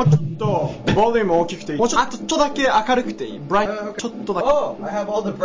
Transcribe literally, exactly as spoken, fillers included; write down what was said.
もうちょっとボリューム大きくていい。もうちょっとだけ明るくていい。ブライト、ちょっとだけ。